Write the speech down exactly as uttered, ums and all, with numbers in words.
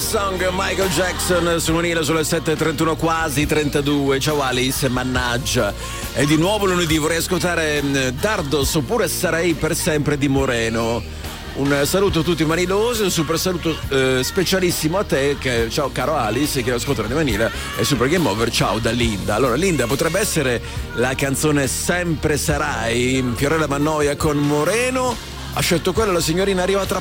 Song, Michael Jackson su Manila sulle sette e trentuno, quasi trentadue. Ciao Alice, mannaggia. E di nuovo lunedì vorrei ascoltare Dardos oppure Sarei per sempre di Moreno. Un saluto a tutti manilosi, un super saluto eh, specialissimo a te, che, ciao caro Alice, che ascolta di Manila e Super Game Over, ciao da Linda. Allora Linda, potrebbe essere la canzone Sempre Sarai, Fiorella Mannoia con Moreno. Ha scelto quello, la signorina arriva tra